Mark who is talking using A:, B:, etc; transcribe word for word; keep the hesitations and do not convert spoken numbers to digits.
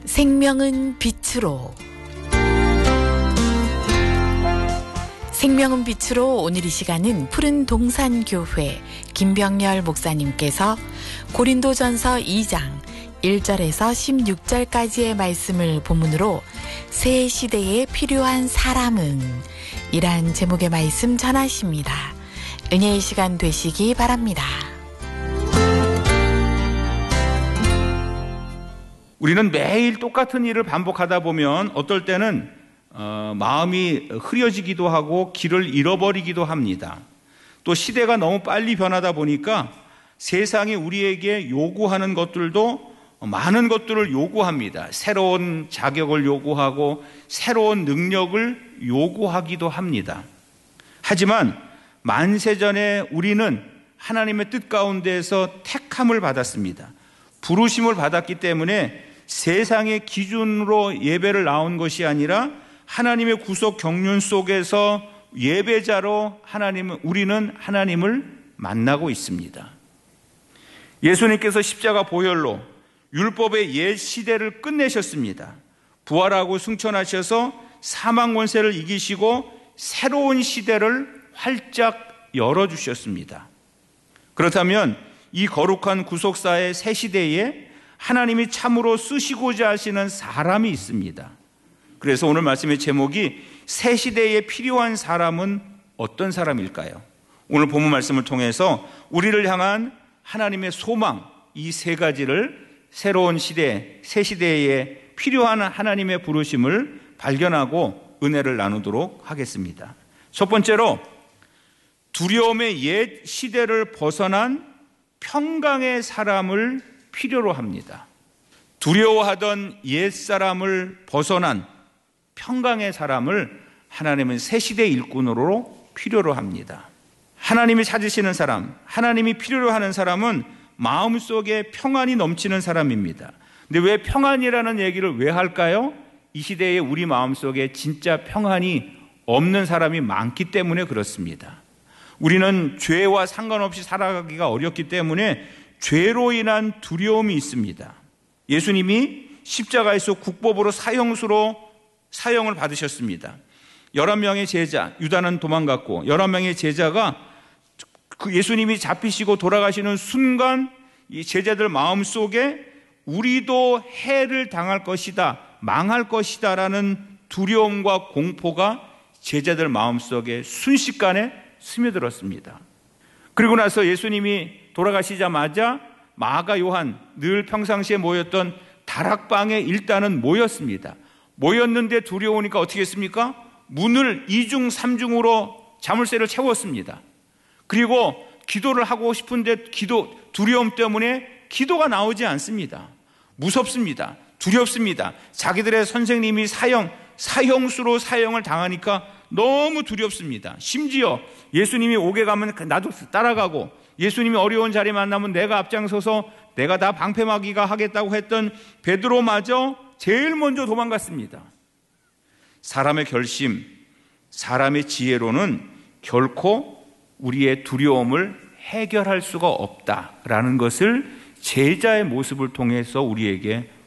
A: 생명은 빛으로. 생명은 빛으로 오늘 이 시간은 푸른 동산교회 김병열 목사님께서 고린도전서 이 장 일 절에서 십육 절까지의 말씀을 본문으로 새 시대에 필요한 사람은 이란 제목의 말씀 전하십니다. 은혜의 시간 되시기 바랍니다.
B: 우리는 매일 똑같은 일을 반복하다 보면 어떨 때는 어, 마음이 흐려지기도 하고 길을 잃어버리기도 합니다. 또 시대가 너무 빨리 변하다 보니까 세상이 우리에게 요구하는 것들도 많은 것들을 요구합니다. 새로운 자격을 요구하고 새로운 능력을 요구하기도 합니다. 하지만 만세전에 우리는 하나님의 뜻 가운데에서 택함을 받았습니다. 부르심을 받았기 때문에 세상의 기준으로 예배를 나온 것이 아니라 하나님의 구속 경륜 속에서 예배자로 하나님은, 우리는 하나님을 만나고 있습니다. 예수님께서 십자가 보혈로 율법의 옛 시대를 끝내셨습니다. 부활하고 승천하셔서 사망 권세를 이기시고 새로운 시대를 활짝 열어주셨습니다. 그렇다면 이 거룩한 구속사의 새 시대에 하나님이 참으로 쓰시고자 하시는 사람이 있습니다. 그래서 오늘 말씀의 제목이 새 시대에 필요한 사람은 어떤 사람일까요? 오늘 본문 말씀을 통해서 우리를 향한 하나님의 소망, 이 세 가지를 새로운 시대, 새 시대에 필요한 하나님의 부르심을 발견하고 은혜를 나누도록 하겠습니다. 첫 번째로 두려움의 옛 시대를 벗어난 평강의 사람을 필요로 합니다. 두려워하던 옛 사람을 벗어난 평강의 사람을 하나님은 새 시대 일꾼으로 필요로 합니다. 하나님이 찾으시는 사람, 하나님이 필요로 하는 사람은 마음속에 평안이 넘치는 사람입니다. 근데 왜 평안이라는 얘기를 왜 할까요? 이 시대에 우리 마음속에 진짜 평안이 없는 사람이 많기 때문에 그렇습니다. 우리는 죄와 상관없이 살아가기가 어렵기 때문에 죄로 인한 두려움이 있습니다. 예수님이 십자가에서 국법으로 사형수로 사형을 받으셨습니다. 열한 명의 제자, 유다는 도망갔고 열한 명의 제자가 그 예수님이 잡히시고 돌아가시는 순간 이 제자들 마음속에 우리도 해를 당할 것이다, 망할 것이다 라는 두려움과 공포가 제자들 마음속에 순식간에 스며들었습니다. 그리고 나서 예수님이 돌아가시자마자 마가 요한, 늘 평상시에 모였던 다락방에 일단은 모였습니다. 모였는데 두려우니까 어떻게 했습니까? 문을 이중 삼중으로 자물쇠를 채웠습니다. 그리고 기도를 하고 싶은데 기도 두려움 때문에 기도가 나오지 않습니다. 무섭습니다. 두렵습니다. 자기들의 선생님이 사형, 사형수로 사형을 당하니까 너무 두렵습니다. 심지어 예수님이 옥에 가면 나도 따라가고 예수님이 어려운 자리 만나면 내가 앞장서서 내가 다 방패막이가 하겠다고 했던 베드로마저 제일 먼저 도망갔습니다. 사람의 결심, 사람의 지혜로는 결코 우리의 두려움을 해결할 수가 없다라는 것을 제자의 모습을 통해서 우리에게